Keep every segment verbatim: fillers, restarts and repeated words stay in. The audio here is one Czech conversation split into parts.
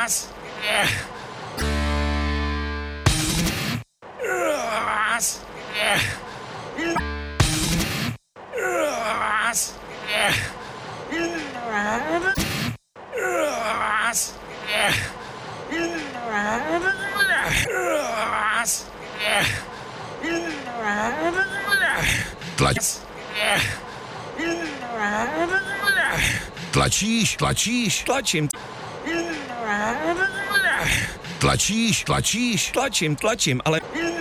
Tlač. Tlačíš, tlačíš, Tlačím, tlačíš, tlačíš, tlačím, tlačím, ale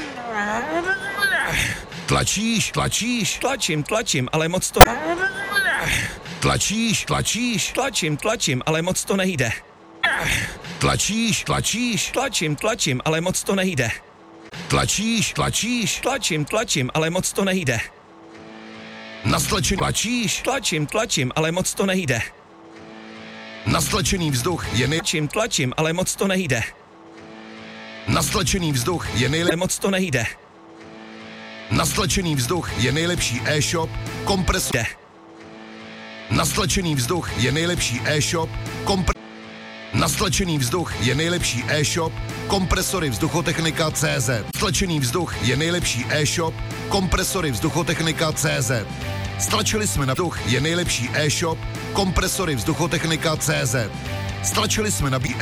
tlačíš, tlačíš, tlačím, tlačím, ale moc to tlačíš, tlačíš, tlačím, tlačím, ale moc to nejde. tlačíš, tlačíš, Tlačím, tlačím, ale moc to nejde. tlačíš, tlačíš, Tlačím, tlačím, ale moc to nejde. na stlačený tlačíš, Tlačím, tlačím, ale moc to nejde. na stlačený vzduch je nej... Tlačím, tlačím, ale moc to nejde. na stlačený vzduch je Ale nejlepší... moc to nejde. Na stlačený vzduch je nejlepší e-shop, kompresor... Jde. Na stlačený vzduch je nejlepší e-shop, kompre... Na stlačený vzduch je nejlepší e-shop, kompresory vzduchotechnika tečka cé zet. Stlačený vzduch je nejlepší e-shop, kompresory vzduchotechnika tečka cé zet. Stlačili jsme na vzduch je nejlepší e-shop, kompresory vzduchotechnika tečka cé zet. Stlačili jsme na